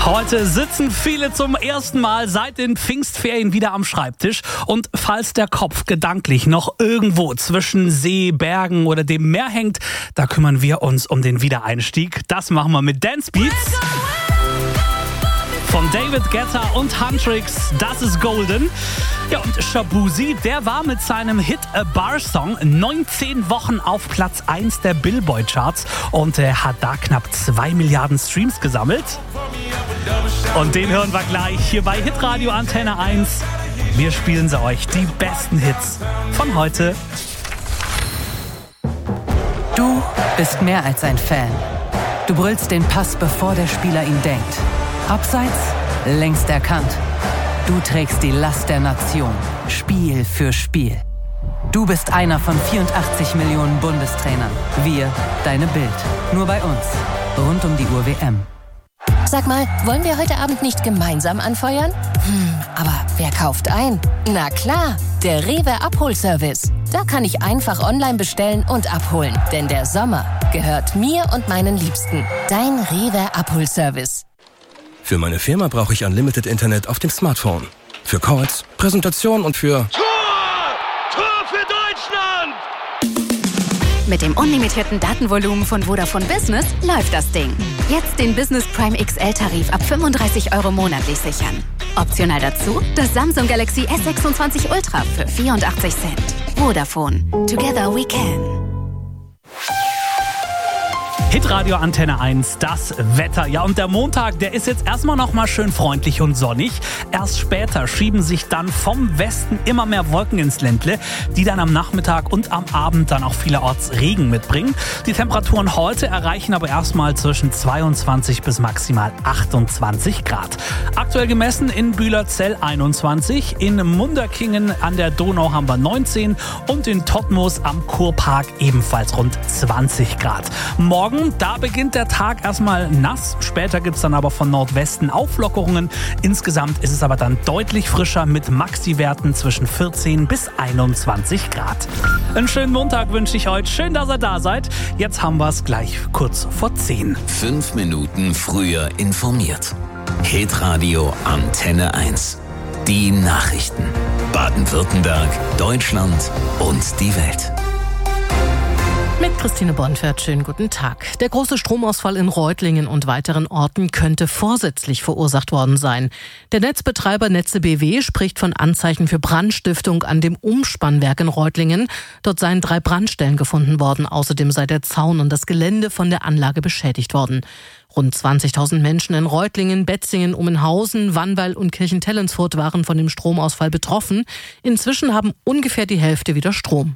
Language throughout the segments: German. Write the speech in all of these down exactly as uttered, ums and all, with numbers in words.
Heute sitzen viele zum ersten Mal seit den Pfingstferien wieder am Schreibtisch. Und falls der Kopf gedanklich noch irgendwo zwischen See, Bergen oder dem Meer hängt, da kümmern wir uns um den Wiedereinstieg. Das machen wir mit Dance Beats von David Guetta und Huntrix. Das ist Golden. Ja, und Shaboozey, der war mit seinem Hit A Bar Song neunzehn Wochen auf Platz eins der Billboard-Charts und er hat da knapp zwei Milliarden Streams gesammelt. Und den hören wir gleich hier bei Hitradio Antenne eins. Wir spielen sie euch, die besten Hits von heute. Du bist mehr als ein Fan. Du brüllst den Pass, bevor der Spieler ihn denkt. Abseits, längst erkannt. Du trägst die Last der Nation, Spiel für Spiel. Du bist einer von vierundachtzig Millionen Bundestrainern. Wir, deine Bild. Nur bei uns. Rund um die Uhr W M. Sag mal, wollen wir heute Abend nicht gemeinsam anfeuern? Hm, aber wer kauft ein? Na klar, der Rewe Abholservice. Da kann ich einfach online bestellen und abholen. Denn der Sommer gehört mir und meinen Liebsten. Dein Rewe Abholservice. Für meine Firma brauche ich Unlimited Internet auf dem Smartphone. Für Calls, Präsentation und für... Tor! Tor für Deutschland! Mit dem unlimitierten Datenvolumen von Vodafone Business läuft das Ding. Jetzt den Business Prime X L-Tarif ab fünfunddreißig Euro monatlich sichern. Optional dazu das Samsung Galaxy S sechsundzwanzig Ultra für vierundachtzig Cent. Vodafone. Together we can. Hitradio Antenne eins, das Wetter. Ja, und der Montag, der ist jetzt erstmal noch mal schön freundlich und sonnig. Erst später schieben sich dann vom Westen immer mehr Wolken ins Ländle, die dann am Nachmittag und am Abend dann auch vielerorts Regen mitbringen. Die Temperaturen heute erreichen aber erstmal zwischen zweiundzwanzig bis maximal achtundzwanzig Grad. Aktuell gemessen in Bühlerzell einundzwanzig, in Munderkingen an der Donau haben wir neunzehn und in Todtmoos am Kurpark ebenfalls rund zwanzig Grad. Morgen Da beginnt der Tag erstmal nass, später gibt es dann aber von Nordwesten Auflockerungen. Insgesamt ist es aber dann deutlich frischer mit Maxi-Werten zwischen vierzehn bis einundzwanzig Grad. Einen schönen Montag wünsche ich heute. Schön, dass ihr da seid. Jetzt haben wir es gleich kurz vor zehn. Fünf Minuten früher informiert. Hitradio Antenne eins. Die Nachrichten. Baden-Württemberg, Deutschland und die Welt. Mit Christine Bonfert, schönen guten Tag. Der große Stromausfall in Reutlingen und weiteren Orten könnte vorsätzlich verursacht worden sein. Der Netzbetreiber Netze B W spricht von Anzeichen für Brandstiftung an dem Umspannwerk in Reutlingen. Dort seien drei Brandstellen gefunden worden. Außerdem sei der Zaun und das Gelände von der Anlage beschädigt worden. Rund zwanzigtausend Menschen in Reutlingen, Betzingen, Ummenhausen, Wannweil und Kirchentellensfurt waren von dem Stromausfall betroffen. Inzwischen haben ungefähr die Hälfte wieder Strom.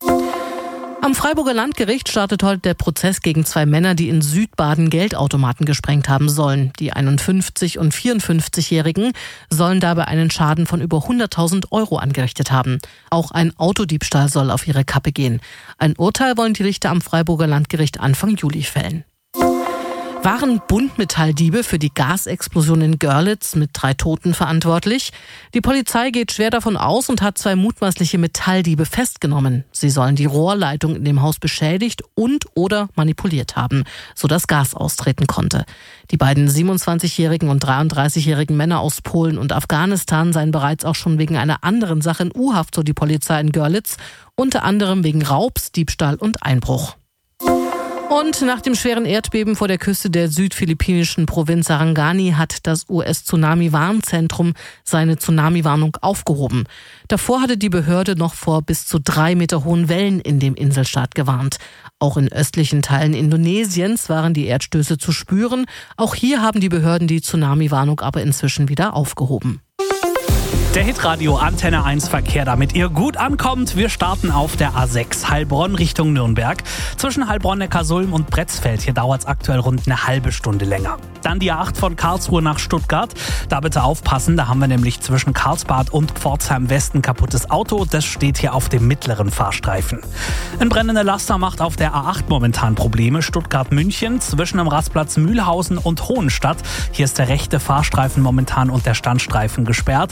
Am Freiburger Landgericht startet heute der Prozess gegen zwei Männer, die in Südbaden Geldautomaten gesprengt haben sollen. Die einundfünfzig- und vierundfünfzigjährigen sollen dabei einen Schaden von über hunderttausend Euro angerichtet haben. Auch ein Autodiebstahl soll auf ihre Kappe gehen. Ein Urteil wollen die Richter am Freiburger Landgericht Anfang Juli fällen. Waren Buntmetalldiebe für die Gasexplosion in Görlitz mit drei Toten verantwortlich? Die Polizei geht schwer davon aus und hat zwei mutmaßliche Metalldiebe festgenommen. Sie sollen die Rohrleitung in dem Haus beschädigt und oder manipuliert haben, sodass Gas austreten konnte. Die beiden siebenundzwanzigjährigen und dreiunddreißigjährigen Männer aus Polen und Afghanistan seien bereits auch schon wegen einer anderen Sache in U-Haft, so die Polizei in Görlitz, unter anderem wegen Raubs, Diebstahl und Einbruch. Und nach dem schweren Erdbeben vor der Küste der südphilippinischen Provinz Sarangani hat das U S-Tsunami-Warnzentrum seine Tsunami-Warnung aufgehoben. Davor hatte die Behörde noch vor bis zu drei Meter hohen Wellen in dem Inselstaat gewarnt. Auch in östlichen Teilen Indonesiens waren die Erdstöße zu spüren. Auch hier haben die Behörden die Tsunami-Warnung aber inzwischen wieder aufgehoben. Der Hitradio Antenne eins Verkehr, damit ihr gut ankommt. Wir starten auf der A sechs Heilbronn Richtung Nürnberg. Zwischen Heilbronn-Neckarsulm und Bretzfeld. Hier dauert es aktuell rund eine halbe Stunde länger. Dann die A acht von Karlsruhe nach Stuttgart. Da bitte aufpassen, da haben wir nämlich zwischen Karlsbad und Pforzheim West ein kaputtes Auto. Das steht hier auf dem mittleren Fahrstreifen. Ein brennender Laster macht auf der A acht momentan Probleme. Stuttgart-München zwischen dem Rastplatz Mühlhausen und Hohenstadt. Hier ist der rechte Fahrstreifen momentan und der Standstreifen gesperrt. Das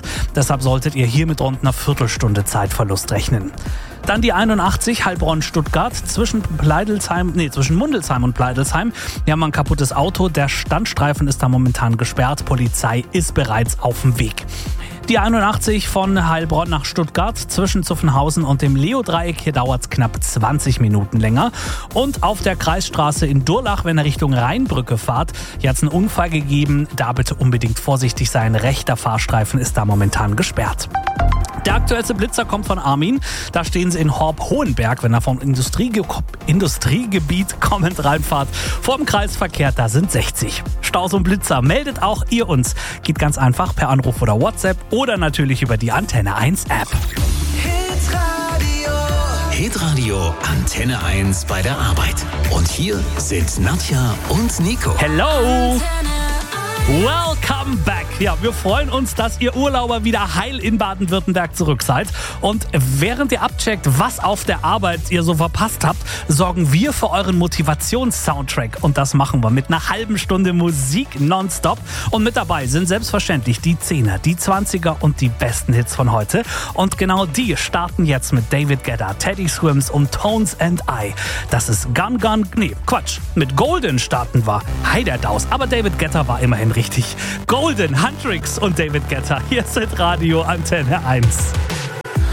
Deshalb solltet ihr hier mit rund einer Viertelstunde Zeitverlust rechnen. Dann die einundachtzig Heilbronn-Stuttgart zwischen Pleidelsheim, nee, zwischen Mundelsheim und Pleidelsheim. Wir haben ein kaputtes Auto. Der Standstreifen ist da momentan gesperrt. Polizei ist bereits auf dem Weg. Die einundachtzig von Heilbronn nach Stuttgart zwischen Zuffenhausen und dem Leo-Dreieck. Hier dauert es knapp zwanzig Minuten länger. Und auf der Kreisstraße in Durlach, wenn ihr Richtung Rheinbrücke fahrt, hier hat es einen Unfall gegeben. Da bitte unbedingt vorsichtig sein. Rechter Fahrstreifen ist da momentan gesperrt. Der aktuellste Blitzer kommt von Armin. Da stehen sie in Horb-Hohenberg, wenn er vom Industriege- Industriegebiet kommend reinfahrt. Vorm Kreisverkehr, da sind sechzig. Staus und Blitzer, meldet auch ihr uns. Geht ganz einfach per Anruf oder WhatsApp oder natürlich über die Antenne eins App. Hitradio. Hitradio Antenne eins bei der Arbeit. Und hier sind Nadja und Nico. Hello! Welcome back. Ja, wir freuen uns, dass ihr Urlauber wieder heil in Baden-Württemberg zurück seid. Und während ihr abcheckt, was auf der Arbeit ihr so verpasst habt, sorgen wir für euren Motivations-Soundtrack. Und das machen wir mit einer halben Stunde Musik nonstop. Und mit dabei sind selbstverständlich die Zehner, die Zwanziger und die besten Hits von heute. Und genau die starten jetzt mit David Guetta, Teddy Swims und Tones and I. Das ist Gun Gun, nee, Quatsch. Mit Golden starten wir. Heiderdaus. Aber David Guetta war immerhin richtig. Golden, Huntrix und David Guetta. Hier ist Radio Antenne eins.